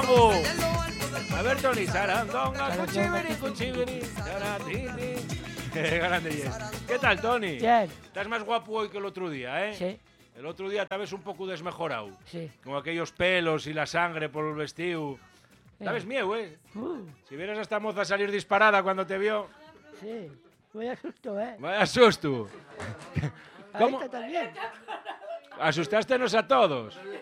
Abu. A ver, Toni, sarandonga, cuchibiri, cuchibiri, charatiti. Qué grande yes. ¿Qué tal, Toni? Bien. Estás más guapo hoy que el otro día, ¿eh? Sí, El otro día te ves un poco desmejorado. sí. Con aquellos pelos y la sangre por el vestido. ¿Sabes miedo, eh? Si vieras a esta moza salir disparada cuando te vio. Sí. Voy a susto, ¿eh? Vaya susto. A ¿Cómo? esta también. Asustastenos a todos.